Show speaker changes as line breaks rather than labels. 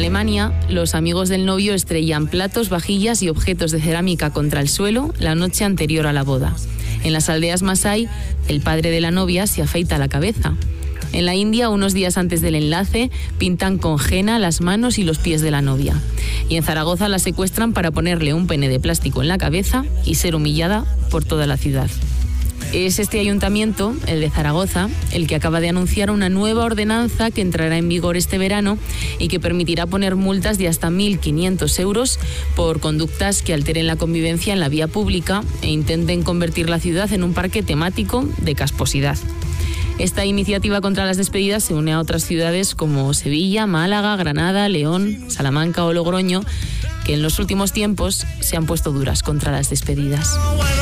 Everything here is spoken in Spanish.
Alemania, los amigos del novio estrellan platos, vajillas y objetos de cerámica contra el suelo la noche anterior a la boda. En las aldeas masái, el padre de la novia se afeita la cabeza. En la India, unos días antes del enlace, pintan con henna las manos y los pies de la novia. Y en Zaragoza la secuestran para ponerle un pene de plástico en la cabeza y ser humillada por toda la ciudad. Es este ayuntamiento, el de Zaragoza, el que acaba de anunciar una nueva ordenanza que entrará en vigor este verano y que permitirá poner multas de hasta 1.500 euros por conductas que alteren la convivencia en la vía pública e intenten convertir la ciudad en un parque temático de casposidad. Esta iniciativa contra las despedidas se une a otras ciudades como Sevilla, Málaga, Granada, León, Salamanca o Logroño, que en los últimos tiempos se han puesto duras contra las despedidas.